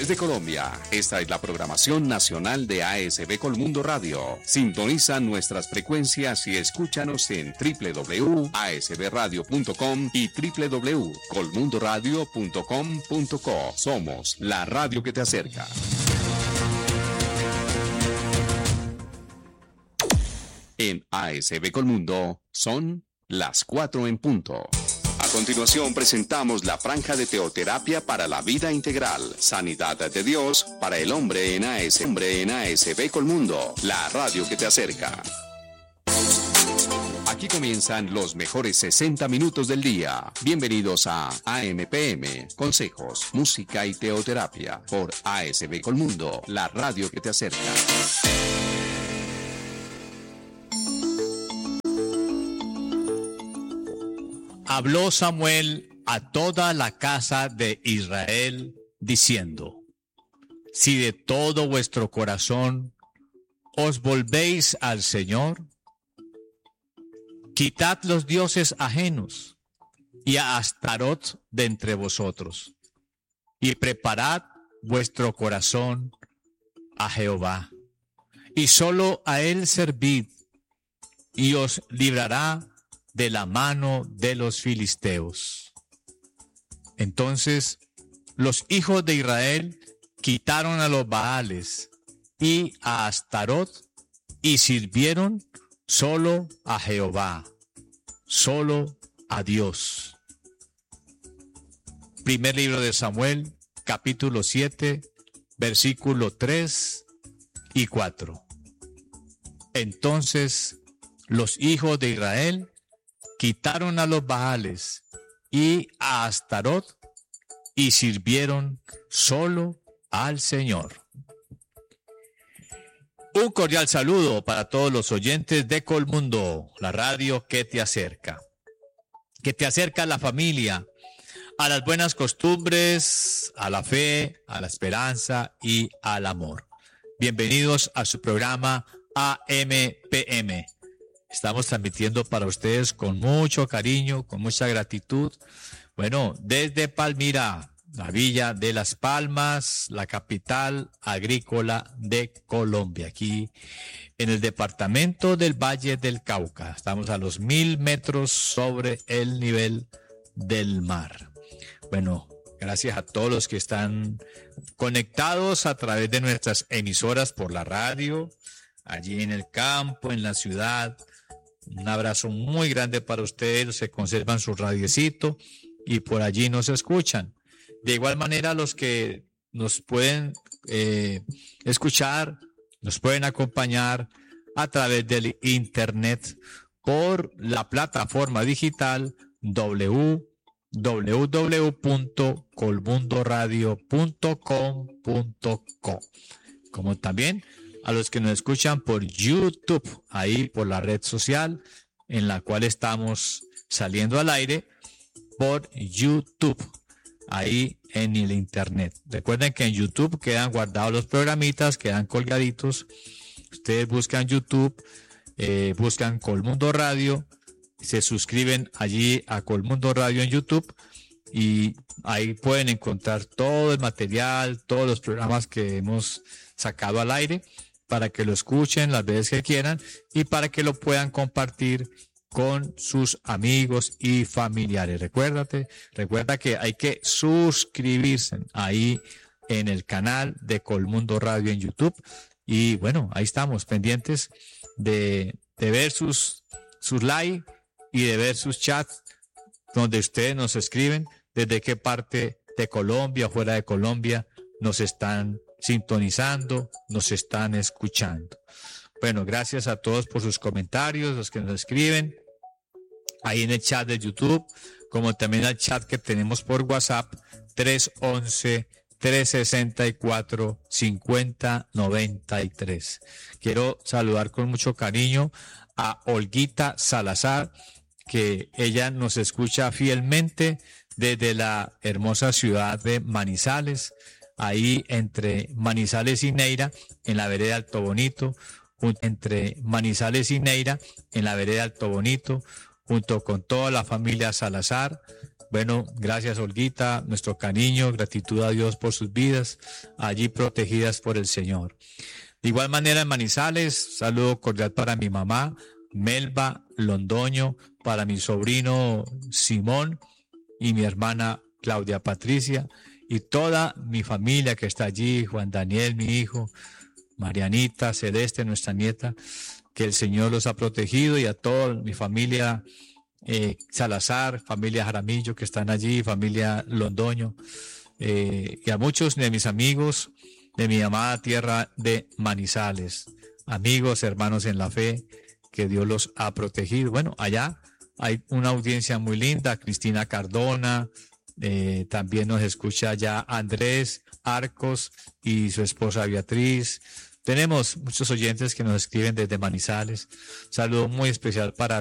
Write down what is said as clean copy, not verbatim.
Desde Colombia, esta es la programación nacional de ASB Colmundo Radio. Sintoniza nuestras frecuencias y escúchanos en www.asbradio.com y www.colmundoradio.com.co. Somos la radio que te acerca. En ASB Colmundo son las 4 en punto. A continuación presentamos la franja de teoterapia para la vida integral, sanidad de Dios para el hombre en ASB Colmundo, la radio que te acerca. Aquí comienzan los mejores 60 minutos del día. Bienvenidos a AMPM, consejos, música y teoterapia por ASB Colmundo, la radio que te acerca. Habló Samuel a toda la casa de Israel, diciendo: si de todo vuestro corazón os volvéis al Señor, quitad los dioses ajenos y a Astarot de entre vosotros, y preparad vuestro corazón a Jehová, y solo a él servid, y os librará de la mano de los filisteos. Entonces los hijos de Israel quitaron a los Baales y a Astarot y sirvieron solo a Jehová, solo a Dios. Primer libro de Samuel, capítulo 7, versículo 3 y 4. Entonces los hijos de Israel quitaron a los Baales y a Astarot y sirvieron solo al Señor. Un cordial saludo para todos los oyentes de Colmundo, la radio que te acerca a la familia, a las buenas costumbres, a la fe, a la esperanza y al amor. Bienvenidos a su programa AMPM. Estamos transmitiendo para ustedes con mucho cariño, con mucha gratitud. Bueno, desde Palmira, la Villa de Las Palmas, la capital agrícola de Colombia, aquí en el departamento del Valle del Cauca. Estamos a los 1000 metros sobre el nivel del mar. Bueno, gracias a todos los que están conectados a través de nuestras emisoras por la radio, allí en el campo, en la ciudad. Un abrazo muy grande para ustedes, se conservan su radiecito y por allí nos escuchan. De igual manera, los que nos pueden escuchar, nos pueden acompañar a través del internet por la plataforma digital www.colmundoradio.com.co, como también a los que nos escuchan por YouTube, ahí por la red social en la cual estamos saliendo al aire, por YouTube, ahí en el internet. Recuerden que en YouTube quedan guardados los programitas, quedan colgaditos. Ustedes buscan YouTube, buscan Colmundo Radio, se suscriben allí a Colmundo Radio en YouTube y ahí pueden encontrar todo el material, todos los programas que hemos sacado al aire, para que lo escuchen las veces que quieran y para que lo puedan compartir con sus amigos y familiares. Recuerda que hay que suscribirse ahí en el canal de Colmundo Radio en YouTube. Y bueno, ahí estamos pendientes de ver sus likes y de ver sus chats donde ustedes nos escriben desde qué parte de Colombia o fuera de Colombia nos están sintonizando, nos están escuchando. Bueno, gracias a todos por sus comentarios, los que nos escriben ahí en el chat de YouTube, como también al chat que tenemos por WhatsApp, 311-364-5093. Quiero saludar con mucho cariño a Olguita Salazar, que ella nos escucha fielmente desde la hermosa ciudad de Manizales, ahí entre Manizales y Neira, en la vereda Alto Bonito, entre Manizales y Neira, en la vereda Alto Bonito, junto con toda la familia Salazar, Bueno, gracias Olguita, nuestro cariño, gratitud a Dios por sus vidas, allí protegidas por el Señor. De igual manera en Manizales, saludo cordial para mi mamá, Melba Londoño, para mi sobrino Simón y mi hermana Claudia Patricia y toda mi familia que está allí, Juan Daniel, mi hijo, Marianita, Celeste, nuestra nieta, que el Señor los ha protegido, y a toda mi familia Salazar, familia Jaramillo que están allí, familia Londoño, y a muchos de mis amigos de mi amada tierra de Manizales, amigos, hermanos en la fe, que Dios los ha protegido. Bueno, allá hay una audiencia muy linda, Cristina Cardona, también nos escucha ya Andrés Arcos y su esposa Beatriz. Tenemos muchos oyentes que nos escriben desde Manizales. Saludo muy especial para